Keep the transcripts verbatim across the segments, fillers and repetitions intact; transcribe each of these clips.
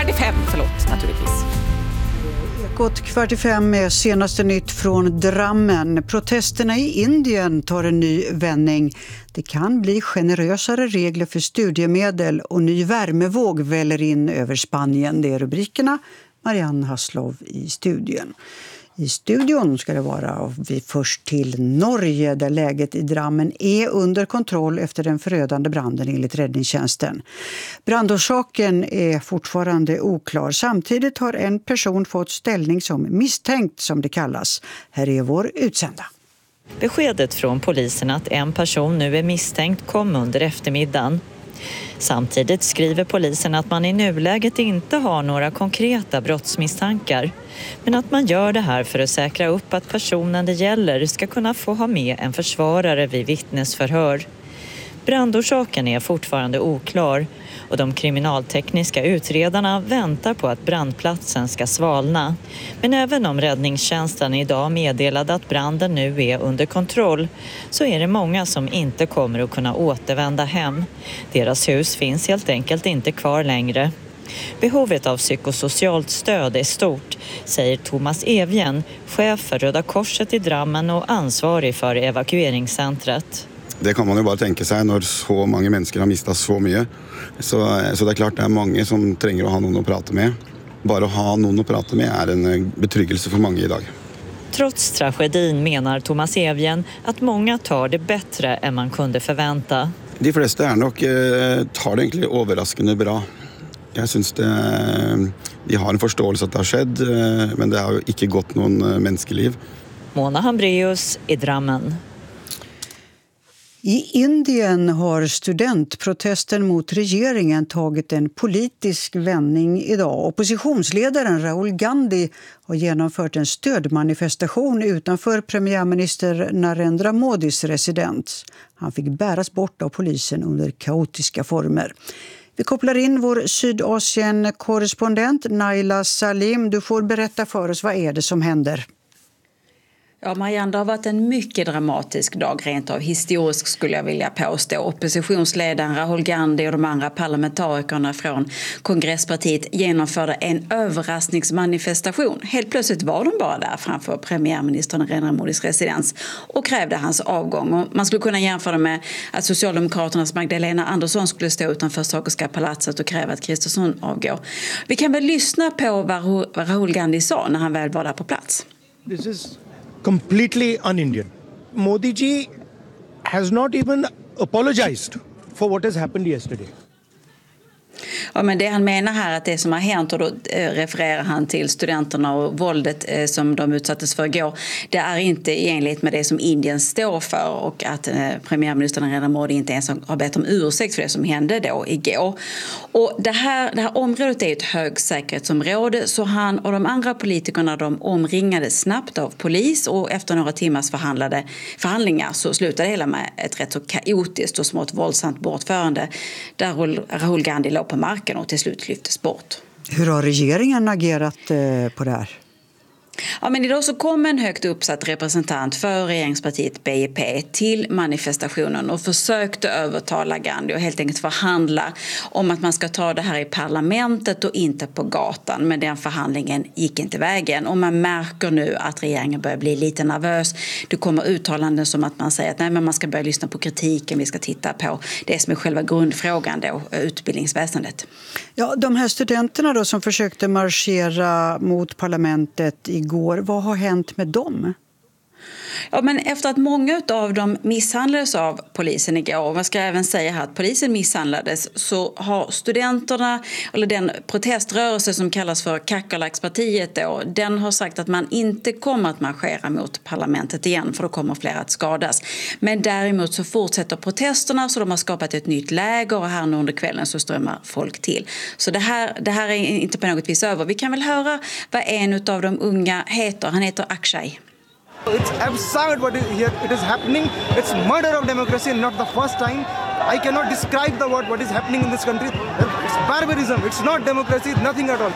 i fem, förlåt, naturligtvis. Ekot kvart i fem med senaste nytt från Drammen. Protesterna i Indien tar en ny vändning. Det kan bli generösare regler för studiemedel och ny värmevåg väller in över Spanien. Det är rubrikerna. Marianne Hasslov i studion. I studion ska det vara och vi först till Norge där läget i Drammen är under kontroll efter den förödande branden enligt räddningstjänsten. Brandorsaken är fortfarande oklar. Samtidigt har en person fått ställning som misstänkt som det kallas. Här är vår utsända. Beskedet från polisen att en person nu är misstänkt kom under eftermiddagen. Samtidigt skriver polisen att man i nuläget inte har några konkreta brottsmisstankar, men att man gör det här för att säkra upp att personen det gäller ska kunna få ha med en försvarare vid vittnesförhör. Brandorsaken är fortfarande oklar och de kriminaltekniska utredarna väntar på att brandplatsen ska svalna. Men även om räddningstjänsten idag meddelade att branden nu är under kontroll så är det många som inte kommer att kunna återvända hem. Deras hus finns helt enkelt inte kvar längre. Behovet av psykosocialt stöd är stort, säger Thomas Evjen, chef för Röda Korset i Drammen och ansvarig för evakueringscentret. Det kan man ju bara tänka sig när så många människor har mistat så mycket. Så, så det är klart det är många som tränger att ha någon att prata med. Bara att ha någon att prata med är en betryggelse för många idag. Trots tragedin menar Thomas Evjen att många tar det bättre än man kunde förvänta. De flesta är nog eh, tar det egentligen överraskande bra. Jag syns det, de har en förståelse att det har skett, eh, men det har ju inte gått någon eh, mänskliv. Mona Hambreus i Drammen. I Indien har studentprotesten mot regeringen tagit en politisk vändning idag. Oppositionsledaren Rahul Gandhi har genomfört en stödmanifestation utanför premiärminister Narendra Modis residens. Han fick bäras bort av polisen under kaotiska former. Vi kopplar in vår Sydasien-korrespondent Naila Salim. Du får berätta för oss, vad är det som händer? Ja, Marianne, det har varit en mycket dramatisk dag, rent av historisk skulle jag vilja påstå. Oppositionsledaren Rahul Gandhi och de andra parlamentarikerna från kongresspartiet genomförde en överraskningsmanifestation. Helt plötsligt var de bara där framför premiärminister Narendra Modis residens och krävde hans avgång. Och man skulle kunna jämföra med att Socialdemokraternas Magdalena Andersson skulle stå utanför Sagerska palatset och kräva att Kristersson avgår. Vi kan väl lyssna på vad Rahul Gandhi sa när han väl var där på plats. This is completely un-Indian. Modi ji has not even apologized for what has happened yesterday. Ja, men det han menar här att det som har hänt, och då eh, refererar han till studenterna och våldet eh, som de utsattes för igår, det är inte i enlighet med det som Indien står för, och att eh, premiärministern Narendra Modi inte ens har bett om ursäkt för det som hände då igår. Och det här, det här området är ett högsäkerhetsområde, så han och de andra politikerna de omringades snabbt av polis, och efter några timmars förhandlade, förhandlingar så slutade det hela med ett rätt så kaotiskt och smått våldsamt bortförande där Rahul Gandhi låg på marken och till slut lyftes bort. Hur har regeringen agerat på det här? Ja, men idag så kom en högt uppsatt representant för regeringspartiet B J P till manifestationen och försökte övertala Gandhi och helt enkelt förhandla om att man ska ta det här i parlamentet och inte på gatan. Men den förhandlingen gick inte vägen, och man märker nu att regeringen börjar bli lite nervös. Det kommer uttalanden som att man säger att nej, men man ska börja lyssna på kritiken, vi ska titta på det som är själva grundfrågan då, utbildningsväsendet. Ja, de här studenterna då som försökte marschera mot parlamentet igår, vad har hänt med dem? Ja, men efter att många av dem misshandlades av polisen igår, och man ska även säga här att polisen misshandlades, så har studenterna, eller den proteströrelse som kallas för Kakerlakspartiet då, den har sagt att man inte kommer att marschera mot parlamentet igen, för då kommer fler att skadas. Men däremot så fortsätter protesterna, så de har skapat ett nytt läger, och här nu under kvällen så strömmar folk till. Så det här, det här är inte på något vis över. Vi kan väl höra vad en av de unga heter. Han heter Akshay. It's absurd what is here. It is happening. It's murder of democracy, not the first time. I cannot describe the word what is happening in this country. It's barbarism. It's not democracy. It's nothing at all.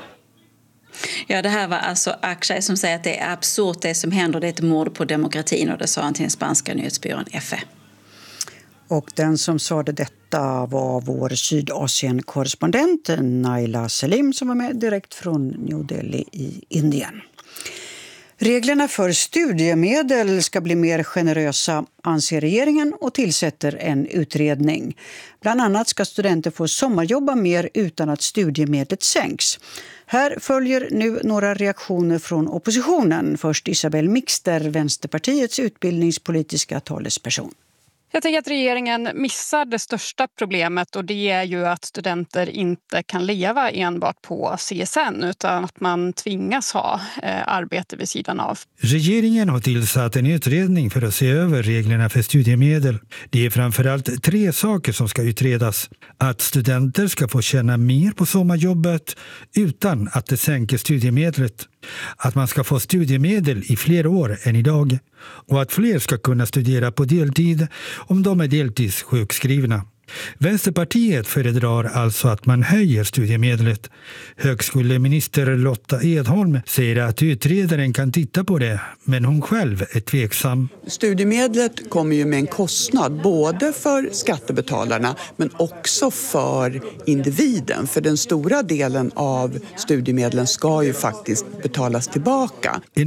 Ja, det här var alltså Akshay som säger att det är absurt det som händer. Det är ett mord på demokratin, och det sa han till den spanska nyhetsbyrån F E. Och den som sa detta var vår Sydasien-korrespondent Naila Salim som var med direkt från New Delhi i Indien. Reglerna för studiemedel ska bli mer generösa, anser regeringen, och tillsätter en utredning. Bland annat ska studenter få sommarjobba mer utan att studiemedlet sänks. Här följer nu några reaktioner från oppositionen. Först Isabel Mixter, Vänsterpartiets utbildningspolitiska talesperson. Jag tänker att regeringen missar det största problemet, och det är ju att studenter inte kan leva enbart på C S N utan att man tvingas ha eh, arbete vid sidan av. Regeringen har tillsatt en utredning för att se över reglerna för studiemedel. Det är framförallt tre saker som ska utredas. Att studenter ska få tjäna mer på sommarjobbet utan att det sänker studiemedlet. Att man ska få studiemedel i fler år än idag. Och att fler ska kunna studera på deltid om de är deltidssjukskrivna. Vänsterpartiet föredrar alltså att man höjer studiemedlet. Högskoleminister Lotta Edholm säger att utredaren kan titta på det, men hon själv är tveksam. Studiemedlet kommer ju med en kostnad både för skattebetalarna men också för individen. För den stora delen av studiemedlen ska ju faktiskt betalas tillbaka.